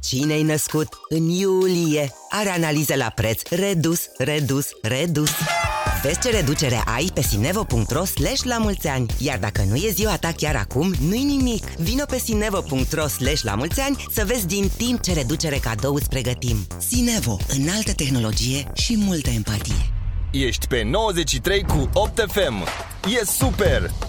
Cine-i născut în iulie are analiză la preț redus, redus, redus. Vezi ce reducere ai pe sinevo.ro/la-mulți-ani. Iar dacă nu e ziua ta chiar acum, nu-i nimic. Vino pe sinevo.ro/la-mulți-ani să vezi din timp ce reducere cadou îți pregătim. Sinevo, înaltă tehnologie și multă empatie. Ești pe 93 cu 8 FM. E super!